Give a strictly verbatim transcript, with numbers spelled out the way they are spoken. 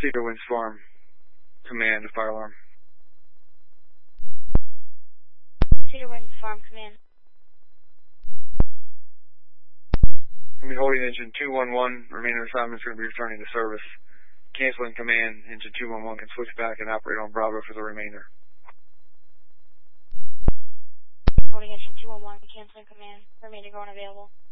Cedar Winds Farm Command, fire alarm. Cedar Winds Farm Command. Going to be holding engine two one one. Remainder assignment is going to be returning to service. Canceling command. Engine two one one can switch back and operate on Bravo for the remainder. Holding engine two one one, canceling command. Remainder going available.